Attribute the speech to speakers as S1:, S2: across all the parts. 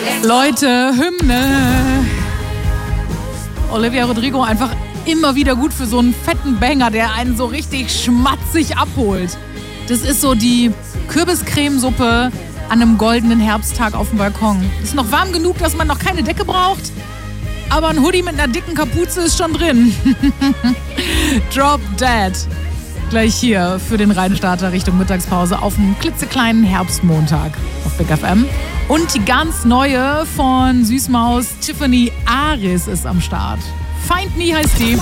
S1: Leute, Hymne. Olivia Rodrigo einfach immer wieder gut für so einen fetten Banger, der einen so richtig schmatzig abholt. Das ist so die Kürbiscremesuppe an einem goldenen Herbsttag auf dem Balkon. Ist noch warm genug, dass man noch keine Decke braucht, aber ein Hoodie mit einer dicken Kapuze ist schon drin. Drop Dead. Gleich hier für den Reinstarter Richtung Mittagspause auf einem klitzekleinen Herbstmontag auf Big FM. Und die ganz neue von Süßmaus Tiffany Aris ist am Start. Find Me heißt die.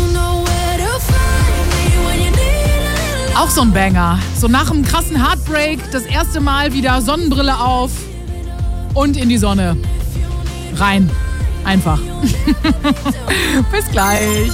S1: Auch so ein Banger. So nach einem krassen Heartbreak das erste Mal wieder Sonnenbrille auf und in die Sonne. Rein. Einfach. Bis gleich.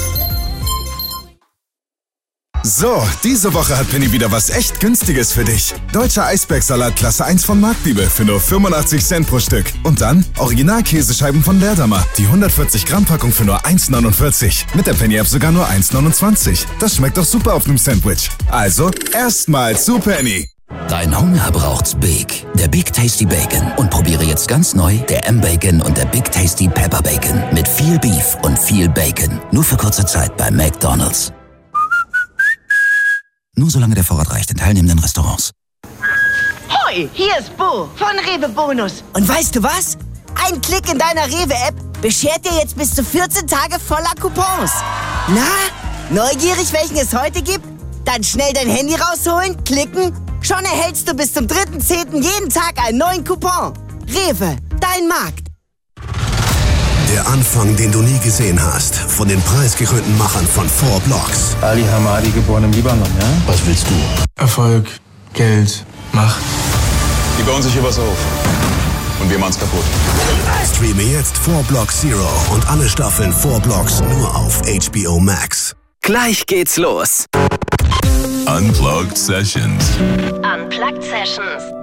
S2: So, diese Woche hat Penny wieder was echt Günstiges für dich. Deutscher Eisbergsalat Klasse 1 von Marktliebe für nur 85 Cent pro Stück. Und dann Original-Käsescheiben von Leerdammer. Die 140 Gramm Packung für nur 1,49. Mit der Penny-App sogar nur 1,29. Das schmeckt doch super auf einem Sandwich. Also, erstmal zu Penny.
S3: Dein Hunger braucht's Big. Der Big Tasty Bacon. Und probiere jetzt ganz neu der M-Bacon und der Big Tasty Pepper Bacon. Mit viel Beef und viel Bacon. Nur für kurze Zeit bei McDonald's. Nur solange der Vorrat reicht in teilnehmenden Restaurants.
S4: Hoi, hier ist Bo von Rewe Bonus. Und weißt du was? Ein Klick in deiner Rewe-App beschert dir jetzt bis zu 14 Tage voller Coupons. Na, neugierig, welchen es heute gibt? Dann schnell dein Handy rausholen, klicken. Schon erhältst du bis zum 3.10. jeden Tag einen neuen Coupon. Rewe, dein Markt.
S5: Der Anfang, den du nie gesehen hast, von den preisgekrönten Machern von 4 Blocks.
S6: Ali Hamadi, geboren im Libanon, ja?
S5: Was willst du?
S6: Erfolg, Geld, Macht.
S7: Die bauen sich hier was auf. Und wir machen's kaputt.
S5: Streame jetzt 4 Blocks Zero und alle Staffeln 4 Blocks nur auf HBO Max.
S8: Gleich geht's los.
S9: Unplugged Sessions.
S10: Unplugged Sessions.